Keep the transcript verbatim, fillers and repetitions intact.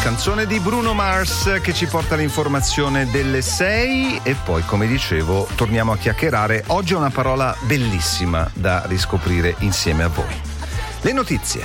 Canzone di Bruno Mars che ci porta all'informazione delle sei e poi, come dicevo, torniamo a chiacchierare. Oggi è una parola bellissima da riscoprire insieme a voi. Le notizie.